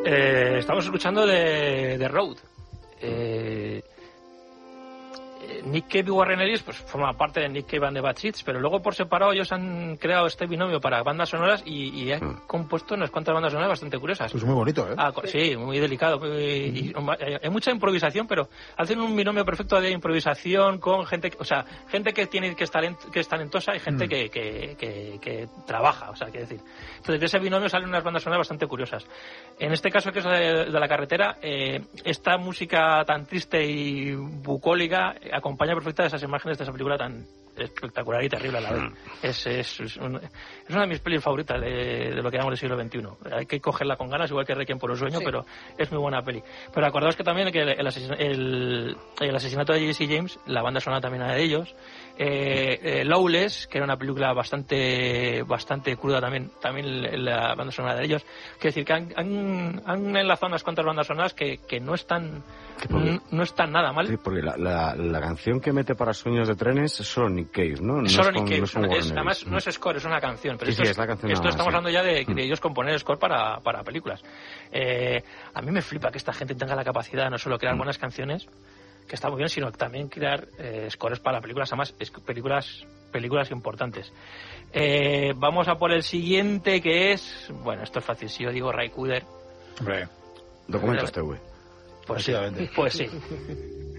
Estamos escuchando de Road. Nick Cave y Warren Ellis pues forman parte de Nick Cave and the Bad Seeds, pero luego por separado ellos han creado este binomio para bandas sonoras y han compuesto unas cuantas bandas sonoras bastante curiosas. Pues muy bonito, ¿eh? Sí, muy delicado. Hay mucha improvisación, pero hacen un binomio perfecto de improvisación con gente, o sea, gente que es talentosa y gente que trabaja, o sea, quiero decir. Entonces de ese binomio salen unas bandas sonoras bastante curiosas. En este caso, que es de la carretera, esta música tan triste y bucólica acompaña perfectamente esas imágenes de esa película tan espectacular y terrible a la vez. Es una de mis pelis favoritas de lo que llamamos el siglo XXI. Hay que cogerla con ganas, igual que Requiem por un sueño, sí. Pero es muy buena peli. Pero acordaos que también que el asesinato de Jesse James, la banda sonora también era de ellos. Lawless, que era una película bastante cruda, también la banda sonora de ellos. Quiero decir que han enlazado unas cuantas bandas sonoras que no están nada mal. Sí, porque la canción que mete para Sueños de Trenes es solo Nick Cave, ¿no? Solo Nick Cave. Además no es score, es una canción. Pero sí, es la canción. Esto estamos hablando ya de ellos componer score para películas. A mí me flipa que esta gente tenga la capacidad no solo de crear buenas canciones, que está muy bien, sino también crear scores para películas, además películas importantes. Vamos a por el siguiente, que es, bueno, esto es fácil, si yo digo Ray Cooder. Hombre, Documentos TV. Pues sí.